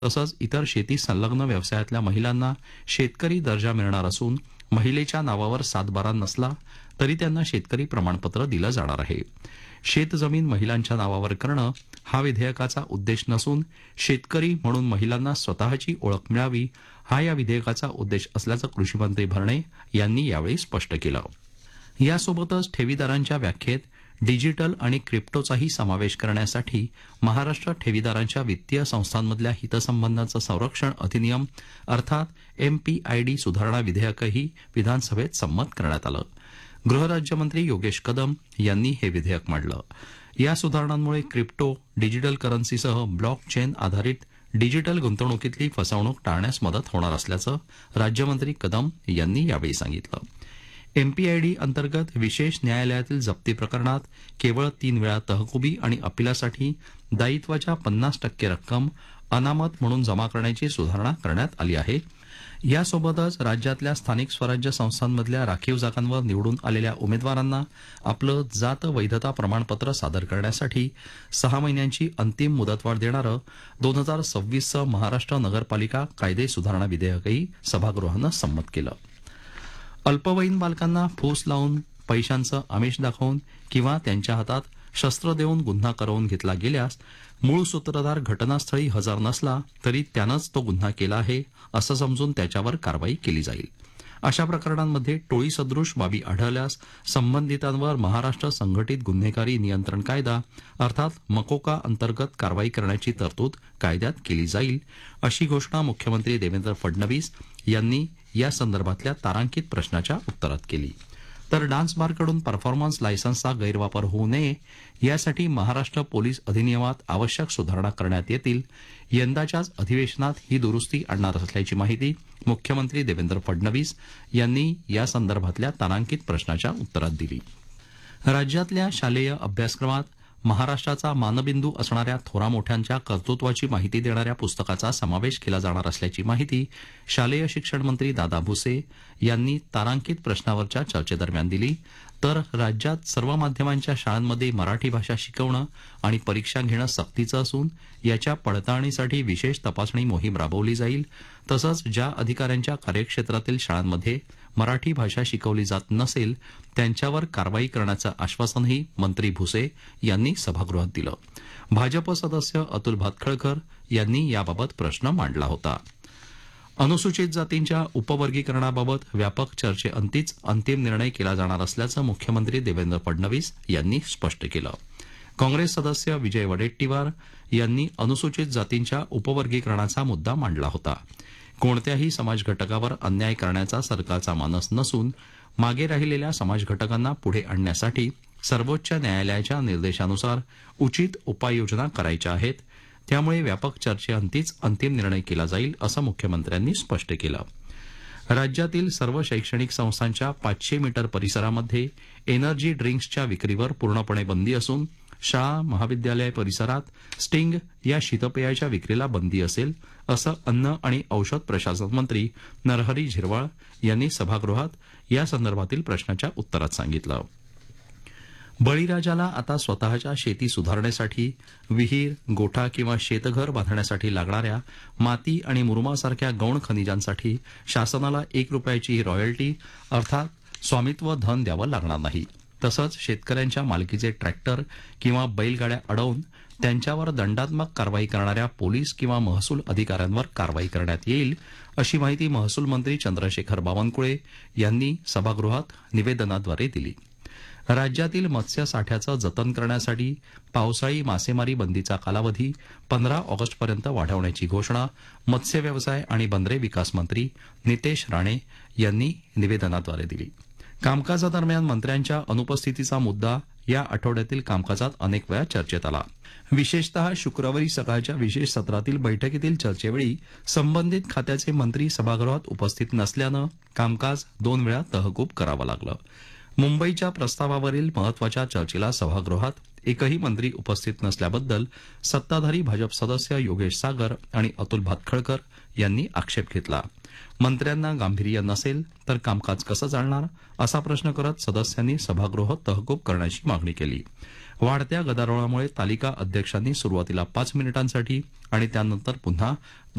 तसंच इतर शेती संलग्न व्यवसायातल्या महिलांना शेतकरी दर्जा मिळणार असून महिलेच्या नावावर सातबारा नसला तरी त्यांना शेतकरी प्रमाणपत्र दिलं जाणार आहे. शेतजमीन महिलांच्या नावावर करणं हा विधेयकाचा उद्देश नसून शेतकरी म्हणून महिलांना स्वतःची ओळख मिळावी हा या विधेयकाचा उद्देश असल्याचं कृषीमंत्री भरणे यांनी यावेळी स्पष्ट केलं. यासोबतच ठेवीदारांच्या व्याख्येत डिजिटल आणि क्रिप्टोचाही समावेश करण्यासाठी महाराष्ट्र ठेवीदारांच्या वित्तीय संस्थांमधल्या हितसंबंधांचं संरक्षण अधिनियम अर्थात एमपीआयडी सुधारणा विधेयकही विधानसभेत संमत करण्यात आलं. गृहराज्यमंत्री योगेश कदम यांनी हे विधेयक मांडलं. या सुधारणांमुळे क्रिप्टो, डिजिटल करन्सीसह ब्लॉक चेन आधारित डिजिटल गुंतवणुकीतली फसवणूक टाळण्यास मदत होणार असल्याचं राज्यमंत्री कदम यांनी यावेळी सांगितलं. एमपीआयडी अंतर्गत विशेष न्यायालयातील जप्ती प्रकरणात केवळ 3 वेळा तहकुबी आणि अपिलासाठी दायित्वाच्या 50% रक्कम अनामत म्हणून जमा करण्याची सुधारणा करण्यात आली आहे. यासोबतच राज्यातल्या स्थानिक स्वराज्य संस्थांमधल्या राखीव जागांवर निवडून आलेल्या उमेदवारांना आपलं जात वैधता प्रमाणपत्र सादर करण्यासाठी 6 महिन्यांची अंतिम मुदतवाढ देणारं 2026चं महाराष्ट्र नगरपालिका कायदे सुधारणा विधेयकही सभागृहानं संमत केलं. अल्पवयीन बालकांना फूस लावून पैशांचं आमिष दाखवून किंवा त्यांच्या हातात शस्त्र देऊन गुन्हा करवून घेतला गेल्यास मूळ सूत्रधार घटनास्थळी हजर नसला तरी त्यानंच तो गुन्हा केला आहे असं समजून त्याच्यावर कारवाई केली जाईल. अशा प्रकरणांमध्ये टोळीसदृश बाबी आढळल्यास संबंधितांवर महाराष्ट्र संघटित गुन्हेगारी नियंत्रण कायदा अर्थात मकोका अंतर्गत कारवाई करण्याची तरतूद कायद्यात केली जाईल अशी घोषणा मुख्यमंत्री देवेंद्र फडणवीस यांनी या संदर्भातल्या तारांकित प्रश्नाच्या उत्तरात केली. तर डान्स बारकडून परफॉर्मन्स लायसन्सचा गैरवापर होऊ नये यासाठी महाराष्ट्र पोलीस अधिनियमात आवश्यक सुधारणा करण्यात येतील. यंदाच्याच अधिवेशनात ही दुरुस्ती आणणार असल्याची माहिती मुख्यमंत्री देवेंद्र फडणवीस यांनी या संदर्भातल्या तारांकित प्रश्नाच्या उत्तरात दिली. राज्यातल्या शालेय अभ्यासक्रमात महाराष्ट्राचा मानबिंदू असणाऱ्या थोरामोठ्यांच्या कर्तृत्वाची माहिती देणाऱ्या पुस्तकाचा समावेश केला जाणार असल्याची माहिती शालेय शिक्षण मंत्री दादा भुसे यांनी तारांकित प्रश्नावरच्या चर्चेदरम्यान दिली. तर राज्यात सर्व माध्यमांच्या शाळांमध्ये मराठी भाषा शिकवणं आणि परीक्षा घेणं सक्तीचं असून याच्या पडताळणीसाठी विशेष तपासणी मोहीम राबवली जाईल. तसंच ज्या अधिकाऱ्यांच्या कार्यक्षेत्रातील शाळांमध्ये मराठी भाषा शिकवली जात नसेल त्यांच्यावर कारवाई करण्याचं आश्वासनही मंत्री भुसे यांनी सभागृहात दिलं. भाजप सदस्य अतुल भातखळकर यांनी याबाबत प्रश्न मांडला होता. अनुसूचित जातींच्या उपवर्गीकरणाबाबत व्यापक चर्चेअंतीच अंतिम निर्णय केला जाणार असल्याचं मुख्यमंत्री देवेंद्र फडणवीस यांनी स्पष्ट केलं. काँग्रेस सदस्य विजय वडेट्टीवार यांनी अनुसूचित जातींच्या उपवर्गीकरणाचा मुद्दा मांडला होता. कोणत्याही समाज घटकावर अन्याय करण्याचा सरकारचा मानस नसून मागे राहिलेल्या समाज घटकांना पुढे आणण्यासाठी सर्वोच्च न्यायालयाच्या निर्देशानुसार उचित उपाययोजना करायच्या आहेत. त्यामुळे व्यापक चर्चेअंतीच अंतिम निर्णय केला जाईल असं मुख्यमंत्र्यांनी स्पष्ट केलं. राज्यातील सर्व शैक्षणिक संस्थांच्या 500 मीटर परिसरामध्ये एनर्जी ड्रिंक्सच्या विक्रीवर पूर्णपणे बंदी असून शाळा महाविद्यालय परिसरात स्टिंग या शीतपेयाच्या विक्रीला बंदी असेल असं अन्न आणि औषध प्रशासन मंत्री नरहरी झिरवाळ यांनी सभागृहात या संदर्भातील प्रश्नाच्या उत्तरात सांगितलं. बळीराजाला आता स्वतःच्या शेती सुधारण्यासाठी विहीर, गोठा किंवा शेतघर बांधण्यासाठी लागणाऱ्या माती आणि मुरुमासारख्या गौण खनिजांसाठी शासनाला 1 रुपयाची रॉयल्टी अर्थात स्वामित्व धन द्यावं लागणार नाही. तसंच शेतकऱ्यांच्या मालकीचे ट्रॅक्टर किंवा बैलगाड्या अडवून त्यांच्यावर दंडात्मक कारवाई करणाऱ्या पोलीस किंवा महसूल अधिकाऱ्यांवर कारवाई करण्यात येईल अशी माहिती महसूल मंत्री चंद्रशेखर बावनकुळे यांनी सभागृहात निवेदनाद्वारे दिली. राज्यातील मत्स्य साठ्याचं जतन करण्यासाठी पावसाळी मासेमारी बंदीचा कालावधी 15 ऑगस्टपर्यंत वाढवण्याची घोषणा मत्स्य व्यवसाय आणि बंदरे विकास मंत्री नितेश राणे यांनी निवेदनाद्वारे दिली. कामकाजादरम्यान मंत्र्यांच्या अनुपस्थितीचा मुद्दा या आठवड्यातील कामकाजात अनेक वेळा चर्चेत आला. विशेषतः शुक्रवारी सकाळच्या विशेष सत्रातील बैठकीतील चर्चेवेळी संबंधित खात्याचे मंत्री सभागृहात उपस्थित नसल्यानं कामकाज 2 वेळा तहकूब करावं लागलं. मुंबईच्या प्रस्तावावरील महत्वाच्या चर्चेला सभागृहात एकही मंत्री उपस्थित नसल्याबद्दल सत्ताधारी भाजप सदस्य योगेश सागर आणि अतुल भातखळकर यांनी आक्षेप घेतला. मंत्र्यांना गांभीर्य नसेल तर कामकाज कसं चालणार असा प्रश्न करत सदस्यांनी सभागृह तहकूब करण्याची मागणी केली. वाढत्या गदारोळामुळे तालिका अध्यक्षांनी सुरुवातीला 5 मिनिटांसाठी आणि त्यानंतर पुन्हा